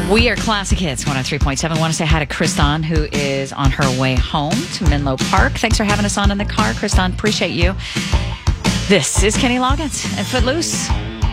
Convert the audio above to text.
We are Classic Hits 103.7. I want to say hi to Kristan, who is on her way home to Menlo Park. Thanks for having us on in the car, Kristan. Appreciate you. This is Kenny Loggins and Footloose.